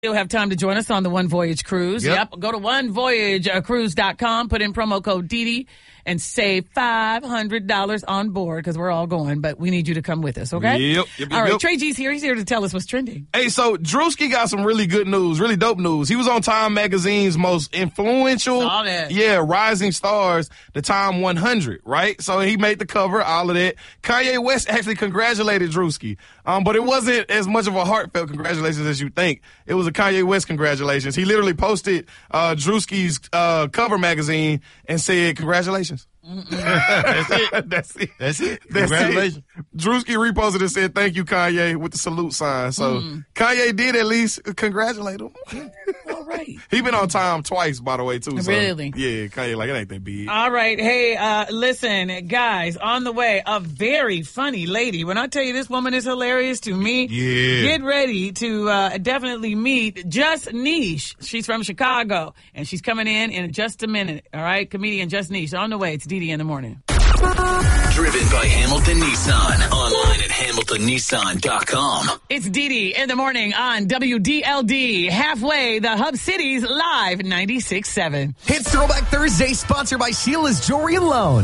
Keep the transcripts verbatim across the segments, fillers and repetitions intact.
You'll have time to join us on the One Voyage Cruise. Yep. yep. Go to one voyage cruise dot com, put in promo code Didi, and save five hundred dollars on board because we're all going, but we need you to come with us, okay? Yep. yep, yep all right, yep. Trey G's here. He's here to tell us what's trending. Hey, so Drewski got some really good news, really dope news. He was on Time Magazine's most influential, Saw that. yeah, rising stars, the Time one hundred, right? So he made the cover, all of that. Kanye West actually congratulated Drewski, um, but it wasn't as much of a heartfelt congratulations as you think. It was a Kanye West congratulations. He literally posted uh, Drewski's uh, cover magazine and said, congratulations. That's it. That's it. That's it. That's Congratulations. it. Drewski reposted and said, thank you, Kanye, with the salute sign. So mm. Kanye did at least congratulate him. All right. He been on Time twice, by the way, too. So, really? Yeah, Kanye, like, it ain't that big. All right. Hey, uh, listen, guys, on the way, a very funny lady. When I tell you this woman is hilarious to me, yeah. get ready to uh, definitely meet Just Niche. She's from Chicago, and she's coming in in just a minute. All right? Comedian Just Niche. On the way. It's Didi in the morning. Driven by Hamilton Nissan. Online at hamilton nissan dot com. It's Didi in the morning on W D L D. Halfway, the Hub Cities Live ninety-six point seven. It's Throwback Thursday, sponsored by Sheila's Jewelry and Loan.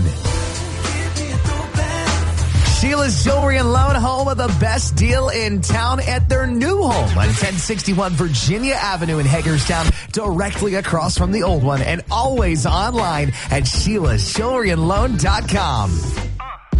Sheila's Jewelry and Loan, home of the best deal in town at their new home on ten sixty-one Virginia Avenue in Hagerstown, directly across from the old one, and always online at sheilas jewelry and loan dot com.